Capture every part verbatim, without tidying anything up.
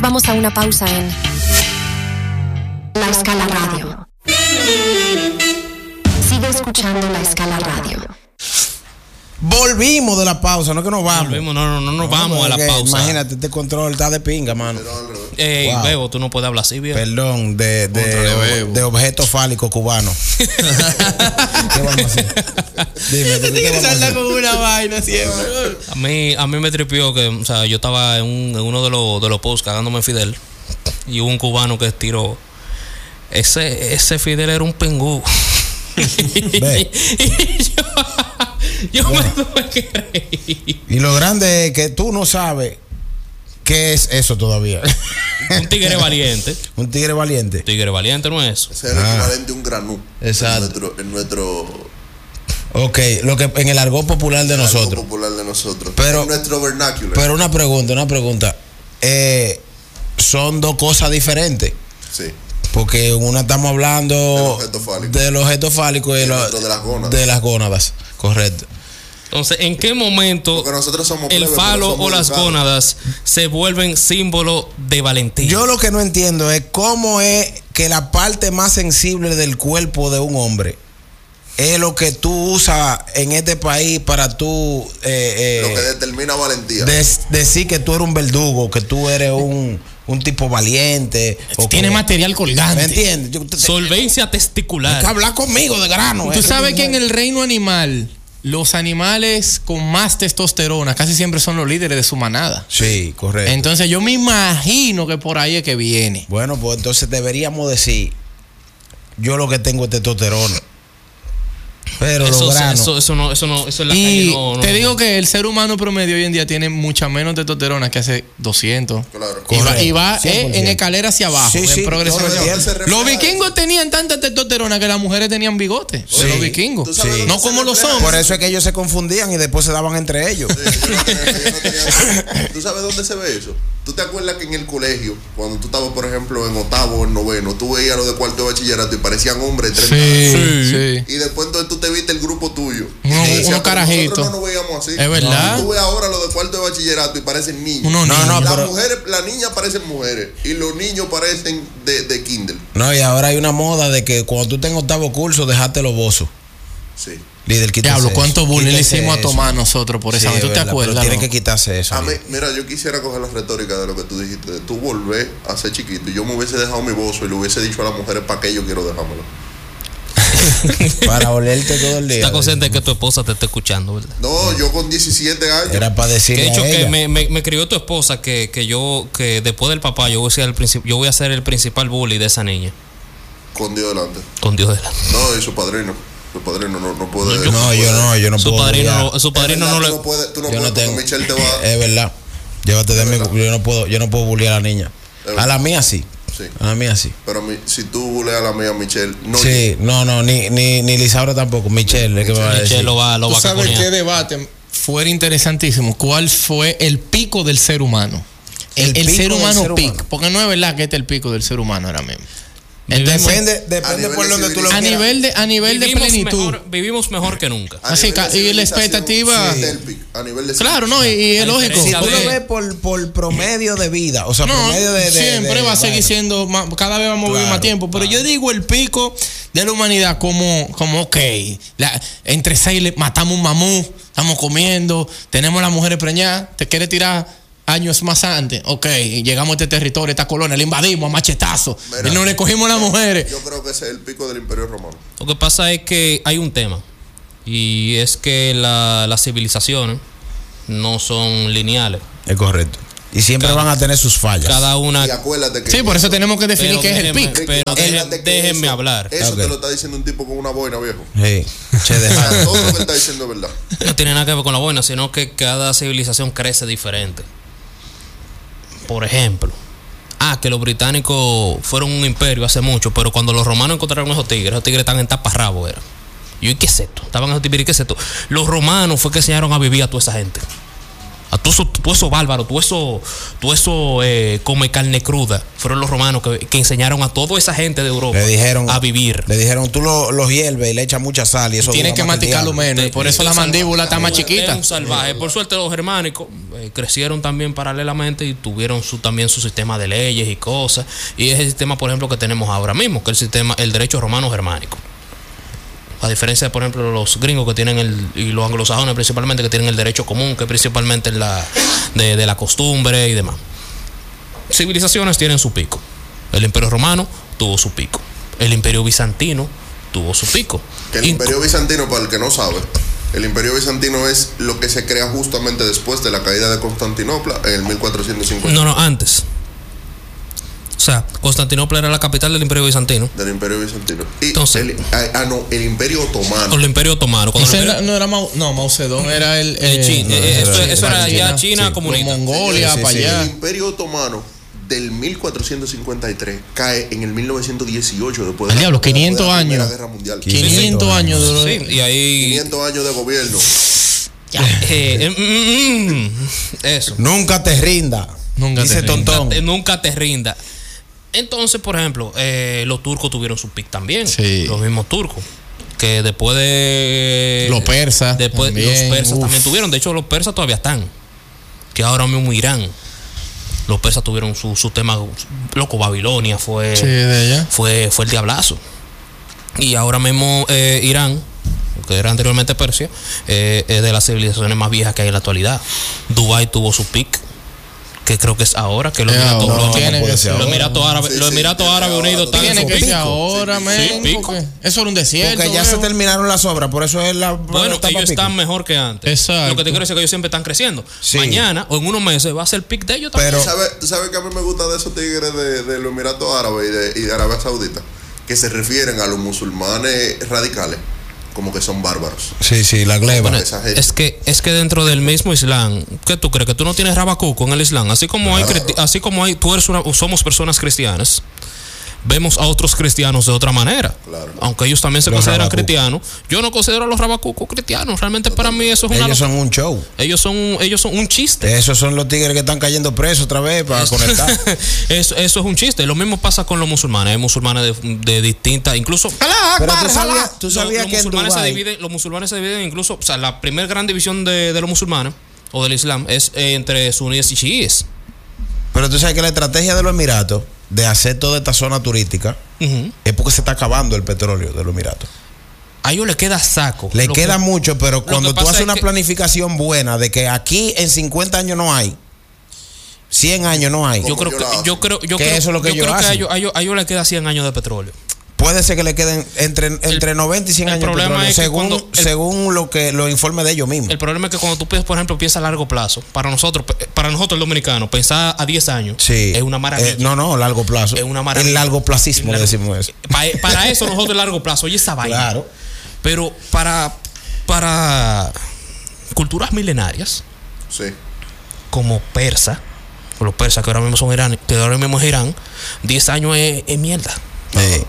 Vamos a una pausa en La Escala Radio. Sigue escuchando La Escala Radio. Volvimos de la pausa, no que nos vamos. Volvimos, no, no, no nos no, vamos a la pausa. Imagínate, este control está de pinga, mano. Ey, wow. Bebo, tú no puedes hablar así, viejo. Perdón, de, de, de, de objeto fálico cubano. ¿Qué vamos a hacer? Dime, ¿qué, ¿qué vamos a hacer? Con una vaina siempre. A mí, a mí me tripió que, o sea, yo estaba en, un, en uno de los, de los posts cagándome Fidel y hubo un cubano que tiró. Ese, ese Fidel era un pingú. Ve. Y yo, yo me tuve que reír. Y lo grande es que tú no sabes qué es eso todavía. Un tigre valiente. Un tigre valiente. Un tigre valiente no es eso. Ese es el ah. equivalente a un granú. Exacto. En nuestro, en nuestro. Ok, lo que en el argot popular de el nosotros. Argot popular de nosotros. Pero, en nuestro vernáculo. Pero una pregunta, una pregunta. Eh, son dos cosas diferentes. Sí. Porque una estamos hablando del objeto fálico, del objeto fálico y, y lo, de las gónadas. De las gónadas, correcto. Entonces, ¿en qué momento somos el plebe, falo o las educados. gónadas se vuelven símbolo de valentía? Yo lo que no entiendo es cómo es que la parte más sensible del cuerpo de un hombre es lo que tú usas en este país para tú eh, eh, lo que determina valentía. Des, decir que tú eres un verdugo, que tú eres un un tipo valiente. O tiene como, material colgante. ¿Me entiendes? Yo, te, Solvencia testicular. Hay que hablar conmigo de grano. Tú eh. sabes que en el reino animal, los animales con más testosterona casi siempre son los líderes de su manada. Sí, correcto. Entonces yo me imagino que por ahí es que viene. Bueno, pues entonces deberíamos decir, yo lo que tengo es testosterona. Pero eso, los granos. Eso, eso no, eso no, eso en la y calle no, no, te no. digo que el ser humano promedio hoy en día tiene mucha menos testosterona que hace doscientos. Claro. Y va, y va eh, en escalera hacia abajo. Sí, en sí, progresión. Los vikingos eso. tenían tanta testosterona que las mujeres tenían bigote. Sí. Los vikingos. Sí. No como los hombres. Por eso es que ellos se confundían y después se daban entre ellos. Sí, yo no tenía, yo no tenía. ¿Tú sabes dónde se ve eso? ¿Tú te acuerdas que en el colegio, cuando tú estabas, por ejemplo, en octavo o en noveno, tú veías lo de cuarto de bachillerato y parecían hombres de treinta sí, años? Sí. Y después entonces tú te viste el grupo tuyo. No, y unos carajitos. Nosotros no nos veíamos así. Es verdad. Y tú ves ahora lo de cuarto de bachillerato y parecen niños. Uno, no, no, las pero... mujeres, las niñas parecen mujeres y los niños parecen de, de Kindle. No, y ahora hay una moda de que cuando tú tengas octavo curso, dejaste los bozos. Sí. Líder, Diablo, ¿cuánto bullying le hicimos eso. a Tomás nosotros por esa? Sí, ¿Tú te verdad, acuerdas? Tiene no? que quitarse eso. A mí, mira, yo quisiera coger la retórica de lo que tú dijiste, de tú volver a ser chiquito. Y yo me hubiese dejado mi bozo y le hubiese dicho a las mujeres para qué yo quiero dejármelo. Para olerte todo el día. Estás consciente de que tu esposa te está escuchando, ¿verdad? No, yo con diecisiete años. Era para decirle de hecho, a que ella. me, me, me crió tu esposa que, que yo, que después del papá, yo voy a ser el princip- yo voy a ser el principal bully de esa niña. Con Dios delante. Con Dios delante. No, y su padrino. Su padrino no, no puede. No, no yo no, yo no su puedo. Padrino, su padrino verdad, no tú le. no puedes, tú no yo puedes, no tengo. Michelle te va. Es verdad. Llévate de mí. verdad. Yo no puedo, yo no puedo bullear a la niña. A la mía sí. Sí. A la mía sí. Pero mi, si tú buleas a la mía, Michelle, no. Sí, no, no, ni, ni, ni Lisaura tampoco. Michelle, es que me va a decir. Michelle lo va, lo ¿Tú va a sabes caconear. qué debate fuera interesantísimo? ¿Cuál fue el pico del ser humano? El, el, el ser humano pico. Porque no es verdad que este es el pico del ser humano ahora mismo. Entonces, depende, depende por donde tú lo a quieras. nivel de a nivel vivimos de plenitud mejor, vivimos mejor que nunca. así que y la expectativa sí. A nivel de claro no y, y es lógico Si tú de... lo ves por, por promedio de vida, o sea, no, promedio de, de siempre de, va a de, seguir de, siendo más, cada vez vamos a vivir claro, más tiempo, pero claro. yo digo el pico de la humanidad como como ok, la, entre seis le, matamos un mamú, estamos comiendo, tenemos las mujeres preñadas, te quiere tirar años más antes, ok, llegamos a este territorio, esta colonia, le invadimos a machetazo. Mira, y no le cogimos a las mujeres. Yo creo que ese es el pico del Imperio Romano. Lo que pasa es que hay un tema, y es que la, las civilizaciones no son lineales. Es correcto. Y siempre cada, van a tener sus fallas. Cada una. Y acuérdate que sí, por eso tenemos que definir qué es el pico. Pero dejen, déjenme eso, hablar. Eso okay. te lo está diciendo un tipo con una boina, viejo. Sí. Che, deja. Todo lo que él está diciendo es verdad. No tiene nada que ver con la boina, sino que cada civilización crece diferente. Por ejemplo, ah, que los británicos fueron un imperio hace mucho, pero cuando los romanos encontraron esos tigres, esos tigres estaban en taparrabo, era. Y yo, ¿qué es esto? Estaban en esos tigres, ¿qué es esto? Los romanos fue que enseñaron a vivir a toda esa gente. A todo eso, todo eso bárbaro, todo eso, todo eso eh, come carne cruda. Fueron los romanos que, que enseñaron a toda esa gente de Europa Le dijeron, a vivir. Le dijeron, tú lo- los hierves y le echas mucha sal y eso Tienes dura que más el masticarlo diablo. menos. Y por eso la mandíbula está más chiquita. Es un salvaje. Por suerte los germánicos eh, crecieron también paralelamente y tuvieron su, también su sistema de leyes y cosas. Y es el sistema, por ejemplo, que tenemos ahora mismo, que es el sistema, el derecho romano germánico. A diferencia de, por ejemplo, los gringos que tienen el, y los anglosajones principalmente, que tienen el derecho común, que principalmente la de, de la costumbre y demás. Civilizaciones tienen su pico. El Imperio Romano tuvo su pico. El Imperio Bizantino tuvo su pico. Que el Inc- Imperio Bizantino, para el que no sabe, el Imperio Bizantino es lo que se crea justamente después de la caída de Constantinopla en el mil cuatrocientos cincuenta. No, no, antes. O sea, Constantinopla era la capital del Imperio Bizantino. Del Imperio Bizantino. Y Entonces- el, ah, ah, no, el Imperio Otomano. O el Imperio Otomano. Cuando el Ese Imperio- era- no era Mao, no, Mao Zedong era el. Eh, eh, Chi- no, eh, eso, sí, eso era ya China sí, comunista. con Mongolia, Sí, sí, para sí. allá. El Imperio Otomano del mil cuatrocientos cincuenta y tres cae en el mil novecientos dieciocho después de Al la, diablo, después de quinientos la Primera años. Guerra Mundial. quinientos años duró. Sí, y ahí. quinientos años de gobierno. eh, mm, mm, mm, eso. Nunca te rinda. Nunca Dice te rinda. Tontón. Nunca te, nunca te rinda. Entonces, por ejemplo, eh, los turcos tuvieron su pic también. Sí. Los mismos turcos. Que después de. Los persas Después también, los persas uf. también tuvieron. De hecho, los persas todavía están. Que ahora mismo Irán. Los persas tuvieron su, su tema. Loco, Babilonia fue. Sí, de allá. fue, fue el diablazo. Y ahora mismo eh, Irán, que era anteriormente Persia, eh, es de las civilizaciones más viejas que hay en la actualidad. Dubái tuvo su pic, que creo que es ahora, que los Es Emiratos, ahora, los- tiene los que ser ahora. Emiratos Árabes, Sí, los sí, Emiratos tiene Árabes ahora. Unidos están en Tiene su que pico. ser ahora, Sí, men, pico. porque eso era un desierto. Porque ya viejo. se terminaron las obras, por eso es la. Bueno, etapa ellos pico. están mejor que antes. Exacto. Lo que te quiero decir es que ellos siempre están creciendo. Sí. Mañana o en unos meses va a ser el pic de ellos también. Pero- ¿Tú sabes, tú sabes que a mí me gusta de esos tigres de, de los Emiratos Árabes y de, y de Arabia Saudita? Que se refieren a los musulmanes radicales como que son bárbaros. Sí, sí, la gleba. Bueno, esa gente. es que es que dentro del mismo Islam, ¿qué tú crees? Que tú no tienes rabacuco en el Islam, así como hay Claro. criti- así como hay tú eres una, somos personas cristianas. Vemos a otros cristianos de otra manera. Claro. Aunque ellos también se Los consideran rabacucos. cristianos, yo no considero a los rabacucos cristianos. Realmente para mí eso es una Ellos lo- son un show. ellos son ellos son un chiste. Esos son los tigres que están cayendo presos otra vez para conectar. eso, eso es un chiste. Lo mismo pasa con los musulmanes. Hay musulmanes de, de distintas, incluso Pero tú sabías, tú Lo- sabías los que en musulmanes se Dubái, dividen, los musulmanes se dividen incluso, o sea, la primera gran división de, de los musulmanes o del Islam es eh, entre suníes y chiíes. pero tú sabes que la estrategia de los Emiratos de hacer toda esta zona turística Ujú. es porque se está acabando el petróleo de los Emiratos. A ellos les queda saco. Le Lo queda que- mucho, pero cuando que tú pasa haces es una que- planificación buena de que aquí en cincuenta años no hay, cien años no hay, Yo Como creo yo la que, yo hacen. creo, yo Que creo, eso es lo que yo ellos creo que a hacen. ellos, a ellos- a ellos les queda cien años de petróleo. puede ser que le queden entre, entre noventa y cien el años de problema petróleo, es que según, cuando el- según lo que los informes de ellos mismos. El problema es que cuando tú, piensas, por ejemplo, piensas a largo plazo, para nosotros, para nosotros el dominicano, pensar a diez años Sí. es una maravilla. Eh, no, no, largo plazo. Es una maravilla. El largo placismo El le largo- decimos eso. Pa- para eso nosotros el largo plazo, oye esa vaina. Claro. Pero para, para culturas milenarias, Sí. como persa, o los persas que ahora mismo son Irán, que ahora mismo es Irán, diez años es, es mierda. Sí.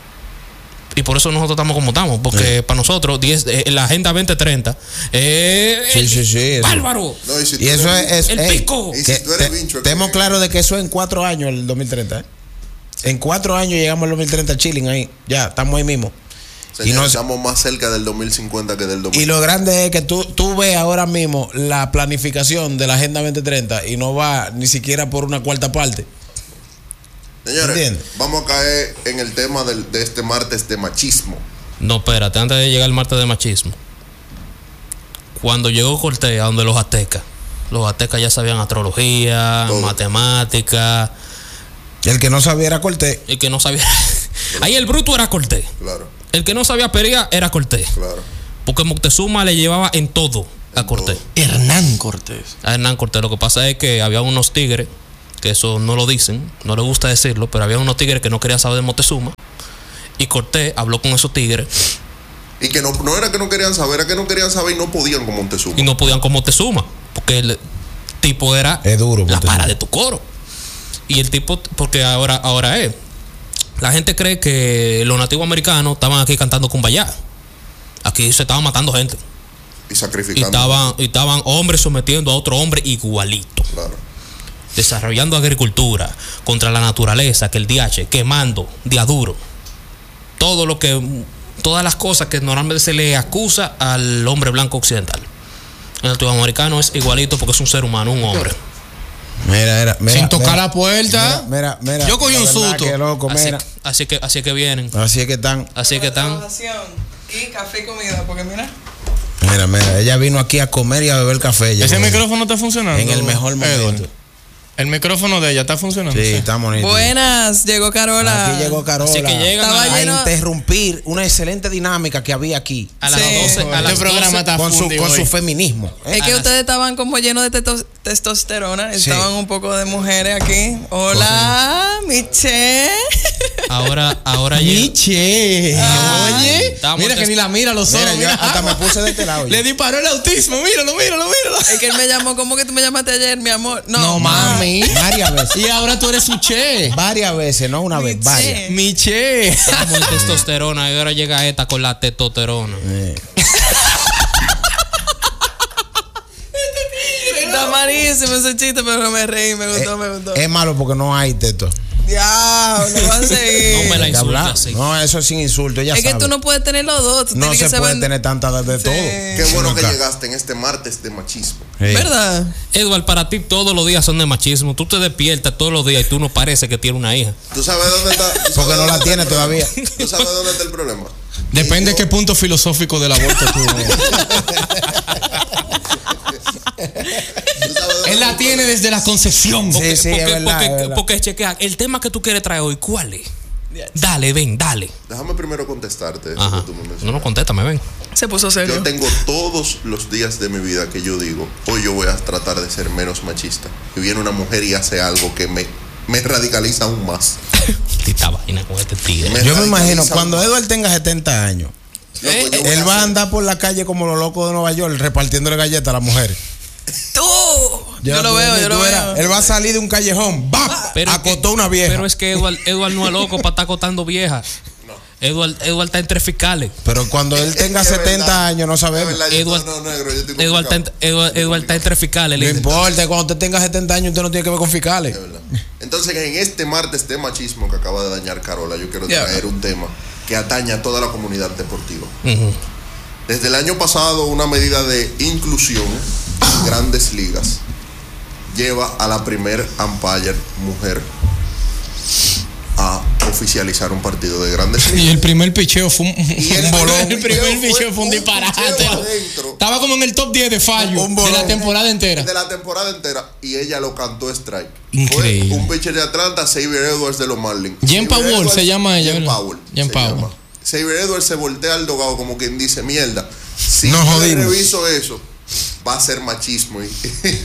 Y por eso nosotros estamos como estamos, porque para nosotros diez, eh, la Agenda veinte treinta eh, Sí, sí, sí, eso. bárbaro. No, y si tú Y eso eres- es, es- El ey, pico. Y si que tú eres te- vincho, es Estemos que- claros de que eso en cuatro años, el dos mil treinta. ¿eh? En cuatro años llegamos al dos mil treinta chilling ahí. Ya, estamos ahí mismo. Señores, y no- estamos más cerca del dos mil cincuenta que del dos mil. Y lo grande es que tú, tú ves ahora mismo la planificación de la Agenda veinte treinta y no va ni siquiera por una cuarta parte. Señores, ¿entiendes? vamos a caer en el tema del- de este martes de machismo. No, espérate, antes de llegar al martes de machismo. Cuando llegó Cortés a donde los aztecas, los aztecas ya sabían astrología, Todo. matemática, El que no sabía era Cortés. el que no sabía. Ahí el bruto era Cortés. Claro, El que no sabía pería era Cortés. claro. Porque Moctezuma le llevaba en todo a Cortés. Hernán Cortés. A Hernán Cortés. Lo que pasa es que había unos tigres, que eso no lo dicen, no les gusta decirlo, pero había unos tigres que no querían saber de Moctezuma. Y Cortés habló con esos tigres Y que no, no era que no querían saber, era que no querían saber y no podían con Montezuma. y no podían con Moctezuma. Porque el tipo era Es duro, la Moctezuma. para de tu coro. Y el tipo, porque ahora, ahora es. La gente cree que los nativos americanos estaban aquí cantando Kumbaya. Aquí se estaban matando gente. Y Y sacrificando. estaban, y estaban hombres sometiendo a otro hombre igualito. Claro. Desarrollando agricultura contra la naturaleza, que el D H, quemando, día duro. Todo lo que, todas las cosas que normalmente se le acusa al hombre blanco occidental. El latinoamericano es igualito porque es un ser humano, un hombre. Mira, mira, mira, Sin tocar mira, la puerta. Mira, mira, mira. Yo cogí La un verdad susto. que loco, Así, mira. así que, así que vienen. Así es que están. Así que están. Trabajación y café y comida, porque mira. Mira, mira. Ella vino aquí a comer y a beber café. ella Ese con- micrófono está funcionando. En el mejor momento. Edward. El micrófono de ella está funcionando. Sí, está bonito. Buenas, llegó Carola. Aquí llegó Carola Así que llegan Estaba a, a lleno- interrumpir una excelente dinámica que había aquí a las Sí. doce. A Este las programa doce está con su, fundido con su hoy. feminismo. ¿eh? Es A que las- ustedes estaban como llenos de testo- testosterona. Sí. Estaban un poco de mujeres aquí. Hola, Michelle. Ahora, ahora llega. Miche. Oye. Estamos Mira que test- ni la mira los ojos. Mira, yo mira. hasta me puse de este lado. Le disparó el autismo. Míralo, míralo, míralo. Es que él me llamó. ¿Cómo que tú me llamaste ayer, mi amor? No, No, ma. mami. Varias veces. Y ahora tú eres su che. Varias veces, no una vez, Miche. varias. Miche. Estamos en testosterona y ahora llega esta con la testosterona. Eh. Está malísimo ese chiste, pero me reí. Me gustó, me gustó. Es malo porque no hay teto. Diablo, va a seguir. No me la ¿De insulte hablar? así. No, eso es sin insulto. Ella Es que sabe. tú no puedes tener los dos. Tú No tienes se que puede saber. tener tanta de Sí. todo. Qué bueno Ven que acá. llegaste en este martes de machismo. Sí. ¿Verdad? Edward, para ti todos los días son de machismo. Tú te despiertas todos los días y tú no parece que tienes una hija. ¿Tú sabes dónde está? tú sabes Porque no dónde la está tiene el problema? todavía. ¿Tú sabes dónde está el problema? Depende de Y qué yo- punto filosófico del aborto tú. ¿Tú sabes dónde Él la está el tiene desde la concepción. Sí, Porque, sí, porque, es verdad, porque, es verdad. porque, chequea, el tema que tú quieres traer hoy, ¿cuál es? Dale, ven, dale. Déjame primero contestarte eso Ajá. que tú me mencionaste. No, no, contéstame, ven. Se puso serio. Yo tengo todos los días de mi vida que yo digo, hoy yo voy a tratar de ser menos machista. Y viene una mujer y hace algo que me, me radicaliza aún más. Esta vaina con este tigre. Me Yo me imagino, radicaliza cuando aún más. Edward tenga setenta años, Loco, yo voy él va a hacer- andar por la calle como los locos de Nueva York repartiéndole galletas a las mujeres. Tú. Yo, lo veo, yo lo tú veo. verás, Él va a salir de un callejón, ¡bap! Pero es Acostó que- una vieja. Pero es que Edward, Edward no es loco para estar acotando viejas. Edward, Edward está entre fiscales. Pero cuando él tenga Es setenta verdad, años, no es sabemos. verdad, yo Edward- no, no, negro, yo estoy Edward está, complicado. en- Edward, Estoy Edward está entre fiscales. No líder. importa, cuando usted tenga setenta años, usted no tiene que ver con fiscales. Es verdad. Entonces, en este martes de machismo que acaba de dañar Carola, yo quiero Ya. traer un tema que atañe a toda la comunidad deportiva. Ujú. Desde el año pasado, una medida de inclusión en grandes ligas lleva a la primer umpire mujer a oficializar un partido de grandes Y ligas. el primer picheo fue un, Y el un bolón. primer El primer picheo fue picheo fue un un disparate. picheo adentro. Estaba como en el top diez de fallo Un de bolón. la temporada entera. De la temporada entera, y ella lo cantó strike. Increíble. Fue un pitcher de Atlanta, Xavier Edwards de los Marlins. Jen Xavier Powell Edwards- se llama ella, Jen ¿verdad? Powell. Jen se Powell. llama. Xavier Edwards se voltea al dogado como quien dice, mierda, si Nos yo le jodimos. reviso eso, va a ser machismo. Y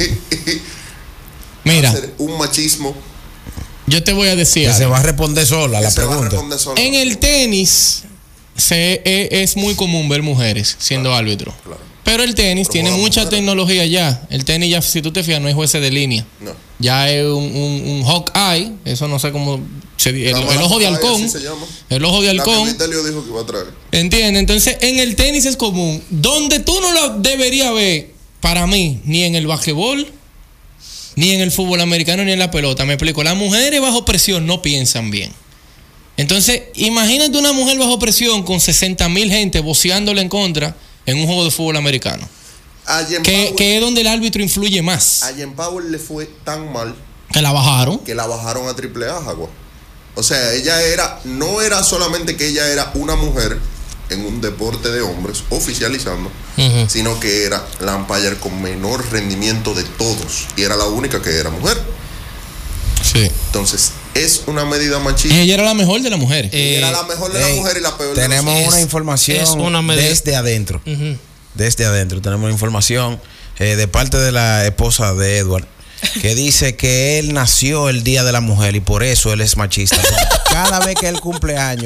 Mira, va a ser un machismo yo te voy a decir Que se algo. va a responder sola que la se va a pregunta. responder solo. En el tenis se, e- es muy común ver mujeres siendo árbitro. Claro. Pero el tenis Pero tiene juegan mucha mujeres. tecnología ya. El tenis ya, si tú te fijas, no es jueces de línea. No. Ya es un, un, un hawk eye, eso no sé cómo se dice, el, Cámara el ojo de Hawkeye, halcón. así se llama. El ojo de La halcón. que Vitelio dijo que iba a traer. ¿Entiendes? Entonces, en el tenis es común. Donde tú no lo deberías ver, para mí, ni en el basquetbol, ni en el fútbol americano, ni en la pelota. Me explico. Las mujeres bajo presión no piensan bien. Entonces, imagínate una mujer bajo presión con sesenta mil gente voceándole en contra en un juego de fútbol americano. A Jen Que, Powell- que es donde el árbitro influye más. a Jen Powell le fue tan mal Que la bajaron. que la bajaron a triple A, Jaguar. O sea, ella era, no era solamente que ella era una mujer en un deporte de hombres, oficializando, Ujú. sino que era la umpire con menor rendimiento de todos. Y era la única que era mujer. Sí. Entonces, es una medida Y machista. ella era la mejor de las mujeres. Eh, era la mejor de las Ey, mujeres y la peor de tenemos los Es- una información es una medida- desde adentro. Ujú. Desde adentro tenemos una información eh, de parte de la esposa de Edward que dice que él nació el día de la mujer y por eso él es machista. Cada vez que él cumple años